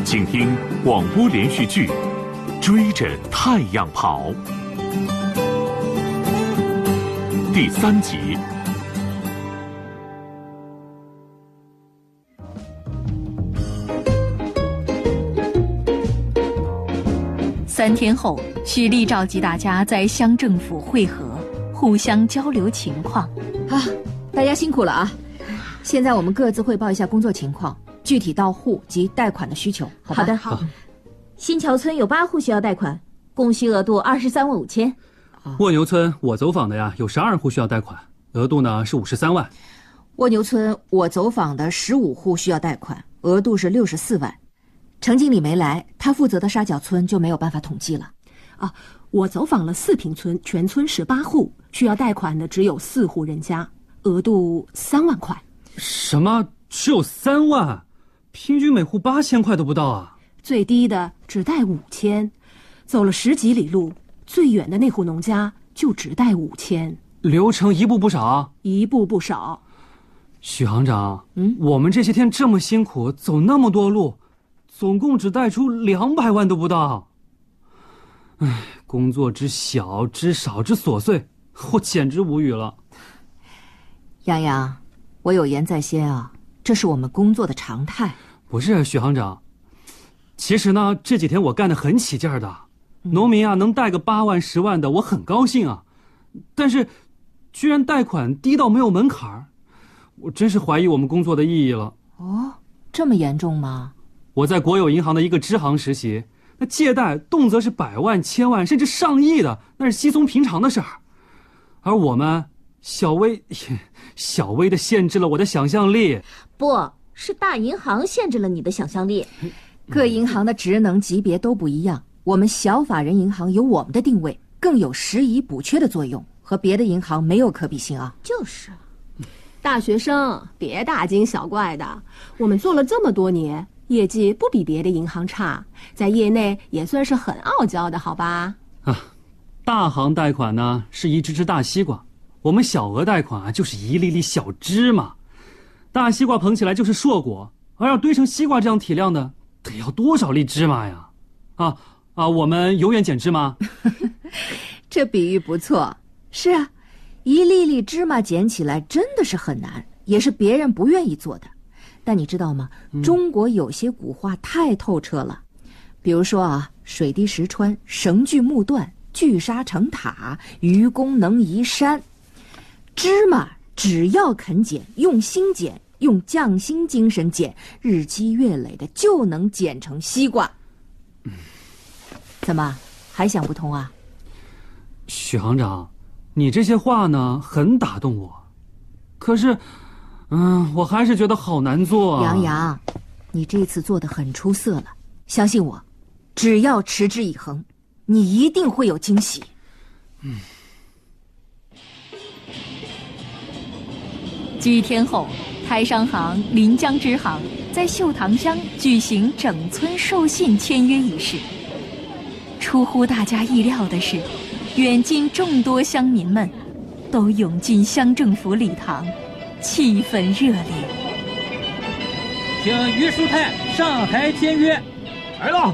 请听广播连续剧《追着太阳跑》第3集。 3天后，许丽召集大家在乡政府会合，互相交流情况。 大家辛苦了啊！现在我们各自汇报一下工作情况，具体到户及贷款的需求。 好的。新桥村有8户需要贷款，共需额度23万5千。 蜗牛村我走访的呀，有12户需要贷款，额度呢是53万。 蜗牛村我走访的15户需要贷款，额度是64万。程经理没来，他负责的沙角村就没有办法统计了。 我走访了4坪村，全村18户，需要贷款的只有4户人家，额度3万块。 什么？只有3万？平均每户8000块都不到啊！ 最低的只贷5000，走了10几里路，最远的那户农家就只贷5000。 流程一步不少。 一步不少。 许行长，我们这些天这么辛苦，走那么多路，总共只贷出200万都不到。工作之小之少之琐碎，我简直无语了。 洋洋，我有言在先啊，这是我们工作的常态。 不是许行长，其实呢，这几天我干得很起劲儿的，农民啊能贷个8万10万的，我很高兴啊。但是，居然贷款低到没有门槛，我真是怀疑我们工作的意义了。 这么严重吗？ 我在国有银行的一个支行实习，那借贷动辄是100万、1000万，甚至上亿的，那是稀松平常的事儿。而我们小微的限制了我的想象力。 不是大银行限制了你的想象力。 各银行的职能级别都不一样，我们小法人银行有我们的定位，更有拾遗补缺的作用，和别的银行没有可比性啊。 就是， 大学生别大惊小怪的，我们做了这么多年，业绩不比别的银行差，在业内也算是很傲娇的，好吧？ 大行贷款呢是一只大西瓜，我们小额贷款就是一粒粒小芝麻。大西瓜捧起来就是硕果，而要堆成西瓜这样体量的，得要多少粒芝麻呀？我们永远捡芝麻。 这比喻不错。是啊，一粒粒芝麻捡起来真的是很难，也是别人不愿意做的。但你知道吗？中国有些古话太透彻了，比如说水滴石穿，绳锯木断，聚沙成塔，愚公能移山。芝麻只要肯捡，用心捡，用匠心精神捡，日积月累的就能捡成西瓜。怎么还想不通啊？ 许行长，你这些话呢很打动我，可是我还是觉得好难做啊。 杨洋，你这次做得很出色了，相信我，只要持之以恒，你一定会有惊喜。 几天后，台商行临江支行在秀塘乡举行整村授信签约仪式。出乎大家意料的是，远近众多乡民们都涌进乡政府礼堂，气氛热烈。 请于书泰上台签约。 来了。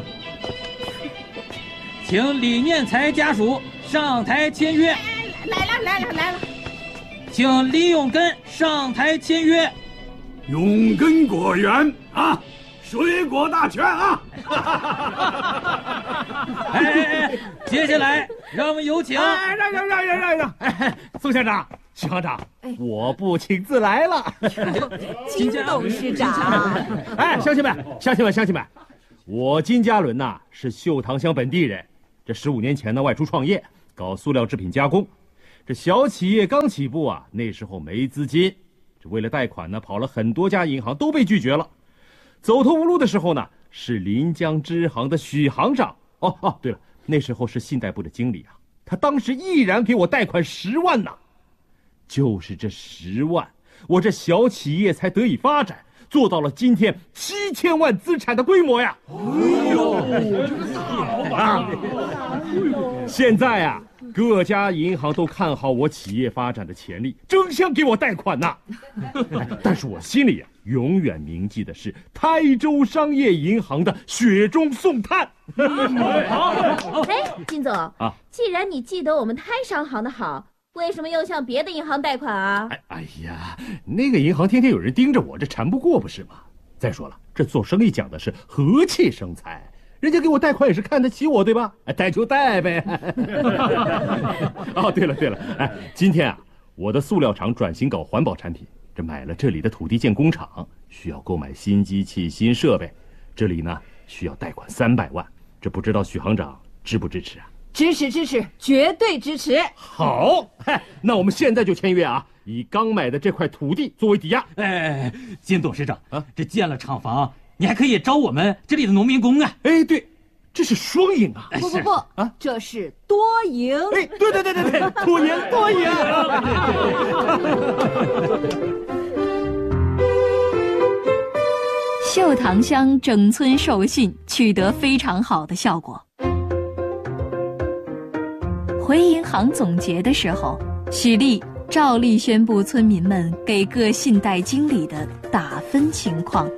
请李念才家属上台签约。 来了。 请李永根上台签约。 永根果园水果大全啊！ 接下来让我们有请。 让！宋乡长、许行长，我不请自来了。 金董事长。 乡亲们，我金家伦是秀塘乡本地人，这15年前外出创业，搞塑料制品加工。这小企业刚起步那时候没资金，这为了贷款跑了很多家银行都被拒绝了。走投无路的时候是临江支行的许行长。对了，那时候是信贷部的经理他当时毅然给我贷款10万就是这10万，我这小企业才得以发展，做到了今天7000万资产的规模呀。 这个大老板现在啊，各家银行都看好我企业发展的潜力，争相给我贷款呐。但是我心里啊，永远铭记的是台州商业银行的雪中送炭。 哎，金总啊， 既然你记得我们台商行的好，为什么又向别的银行贷款啊？ 哎呀，那个银行天天有人盯着我，这缠不过不是吗？再说了，这做生意讲的是和气生财，人家给我贷款也是看得起我，对吧？贷就贷呗。哦，对了，哎，今天啊，我的塑料厂转型搞环保产品，这买了这里的土地建工厂，需要购买新机器、新设备，这里呢需要贷款300万，这不知道许行长支不支持啊？ 支持，绝对支持。 好，那我们现在就签约啊，以刚买的这块土地作为抵押。 哎，金董事长啊，这建了厂房，你还可以招我们这里的农民工啊。 哎，对，这是双赢啊！ 不啊，这是多赢。 哎，对，多赢。 秀塘乡整村授信取得非常好的效果。回银行总结的时候，许丽照例宣布村民们给各信贷经理的打分情况。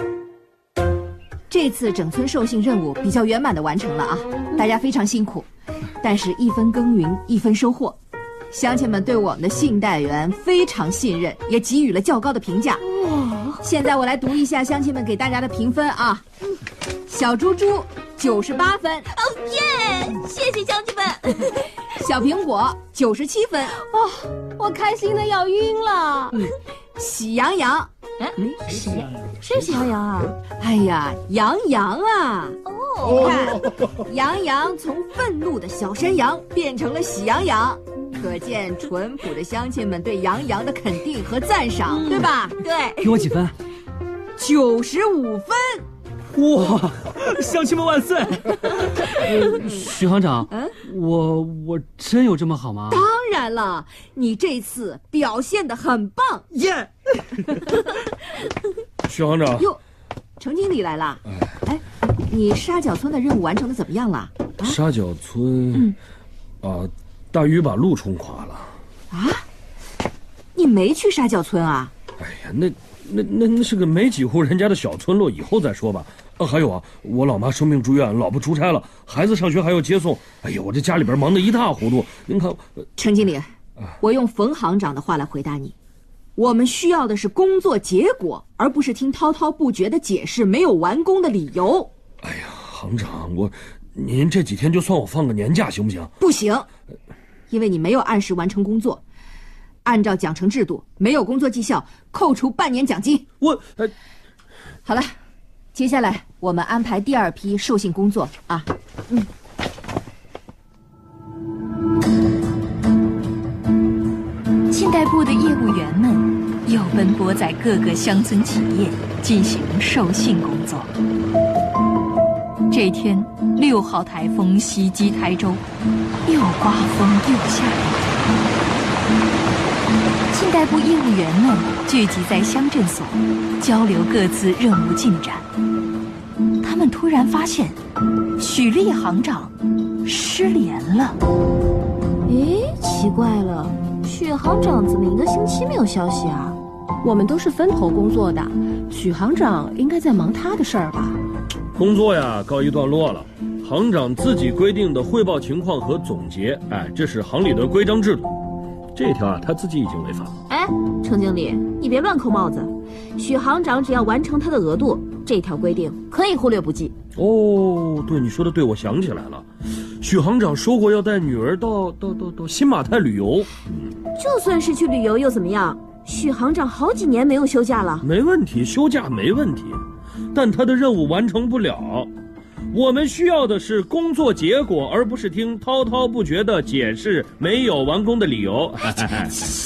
这次整村授信任务比较圆满地完成了啊，大家非常辛苦，但是一分耕耘一分收获，乡亲们对我们的信贷员非常信任，也给予了较高的评价。现在我来读一下乡亲们给大家的评分啊。小猪猪98分， 哦耶！谢谢乡亲们。 小苹果97分， 我开心的要晕了。 喜羊羊， 谁是喜羊羊啊？ 哎呀，羊羊啊！你看，羊羊从愤怒的小山羊变成了喜羊羊，可见淳朴的乡亲们对羊羊的肯定和赞赏，对吧？ 对。 给我几分 ？95分。 哇，乡亲们万岁！许行长，我真有这么好吗？ 当然了，你这次表现得很棒， 耶！许行长， 哟，程经理来了。哎，你沙角村的任务完成的怎么样了？ 沙角村，大雨把路冲垮了。 啊？你没去沙角村啊？ 哎呀，那是个没几户人家的小村落，以后再说吧。还有啊，我老妈生病住院，老婆出差了，孩子上学还要接送。哎呀，我这家里边忙得一塌糊涂。您看， 程经理，我用冯行长的话来回答你：我们需要的是工作结果，而不是听滔滔不绝的解释没有完工的理由。 哎呀，行长，您这几天就算我放个年假行不行？ 不行，因为你没有按时完成工作。按照奖惩制度，没有工作绩效，扣除半年奖金。好了，接下来我们安排第2批授信工作啊。 信贷部的业务员们又奔波在各个乡村企业进行授信工作。这天，6号台风袭击台州，又刮风又下雨。信贷部业务员们聚集在乡镇所，交流各自任务进展。他们突然发现，许丽行长失联了。 咦，奇怪了，许行长怎么1个星期没有消息啊？ 我们都是分头工作的，许行长应该在忙他的事儿吧？ 工作呀，告一段落了。行长自己规定的汇报情况和总结，这是行里的规章制度。这条啊，他自己已经违反了。 哎，程经理，你别乱扣帽子。许行长只要完成他的额度，这条规定可以忽略不计。 哦，对，你说的对，我想起来了，许行长说过要带女儿到新马泰旅游。 就算是去旅游又怎么样？许行长好几年没有休假了。 没问题，休假没问题，但他的任务完成不了。我们需要的是工作结果，而不是听滔滔不绝的解释没有完工的理由。